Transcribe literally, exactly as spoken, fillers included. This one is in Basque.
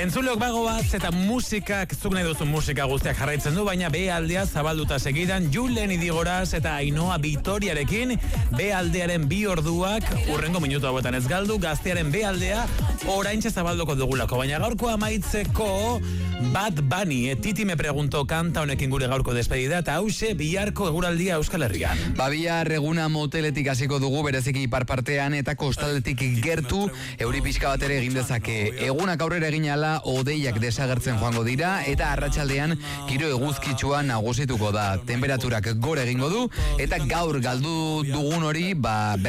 Entzulok bago bat eta musikak, zuk nahi duzun musika guztiak jarraitzen du, baina B aldea zabalduta segidan Julen Idigoraz eta Ainhoa Vitoriarekin B aldearen bi orduak urrengo minutu hauetan ez galdu, gaztearen B aldea oraintxe zabalduko dugulako, baina gaurko amaitzeko Bad Bunny, eh, Titi me pregunto kanta honekin gure gaurko despedida eta hause biharko eguraldia Euskal Herrian. Ba, bihar eguna moteletik hasiko dugu bereziki parpartean eta kostaldetik gertu euri pixka bat ere egin dezake. Egunak aurrera egin ala odeiak desagertzen joango dira eta arratsaldean giro eguzkitsua nagusituko da. Temperaturak gora egingo du eta gaur galdu dugun hori ba